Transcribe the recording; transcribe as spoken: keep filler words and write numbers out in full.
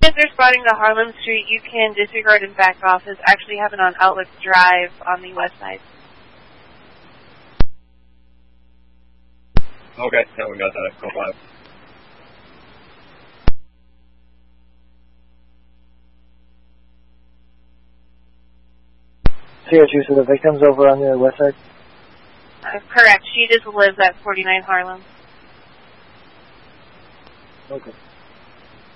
If they're spotting the Harlem Street, you can disregard and back off. It's actually happened on Outlook Drive on the west side. Okay, yeah, we got that. Go five. C R two, so the victim's over on the west side? Uh, correct. She just lives at forty-nine Harlem. Okay.